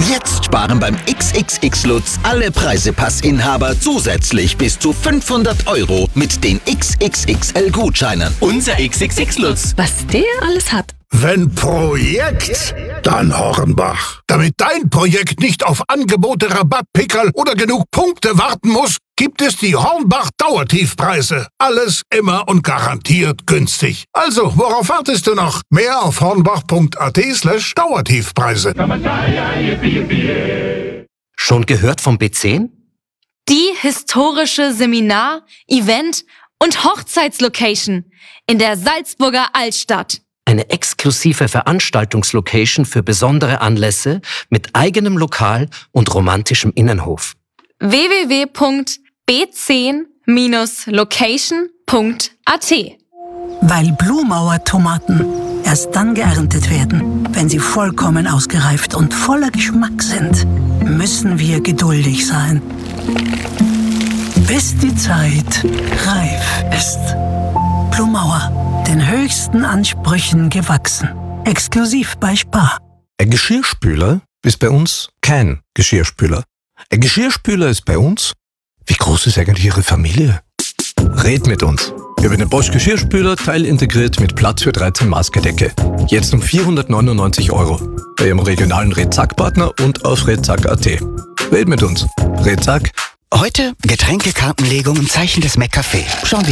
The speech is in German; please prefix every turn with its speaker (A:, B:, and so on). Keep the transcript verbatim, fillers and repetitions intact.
A: Jetzt sparen beim X X X Lutz alle Preisepassinhaber zusätzlich bis zu fünfhundert Euro mit den X X X L-Gutscheinen.
B: Unser X X X Lutz.
C: Was der alles hat.
D: Wenn Projekt, dann Hornbach. Damit dein Projekt nicht auf Angebote, Rabattpickerl oder genug Punkte warten muss, gibt es die Hornbach Dauertiefpreise. Alles immer und garantiert günstig. Also, worauf wartest du noch? Mehr auf hornbach.at slash Dauertiefpreise.
E: Schon gehört vom B zehn?
C: Die historische Seminar-, Event- und Hochzeitslocation in der Salzburger Altstadt.
E: Eine exklusive Veranstaltungslocation für besondere Anlässe mit eigenem Lokal und romantischem Innenhof.
C: w w w punkt b zehn Bindestrich location punkt a t.
F: Weil Blumauer Tomaten erst dann geerntet werden, wenn sie vollkommen ausgereift und voller Geschmack sind, müssen wir geduldig sein. Bis die Zeit reif ist. Blumauer, den höchsten Ansprüchen gewachsen. Exklusiv bei Spar.
G: Ein Geschirrspüler ist bei uns kein Geschirrspüler. Ein Geschirrspüler ist bei uns... Wie groß ist eigentlich Ihre Familie? Red mit uns. Wir haben den Bosch Geschirrspüler teilintegriert mit Platz für dreizehn Maßgedecke. Jetzt um vierhundertneunundneunzig Euro. Bei Ihrem regionalen Redzack-Partner und auf redzack punkt a t. Red mit uns. Redzack.
A: Heute Getränkekartenlegung im Zeichen des McCafé. Schauen wir